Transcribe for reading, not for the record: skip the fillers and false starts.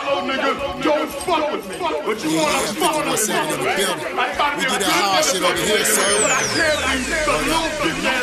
little nigga, don't fuck with me. But you wanna fuck with me. We do that hard shit over here, sir. But I can't be the little bitch.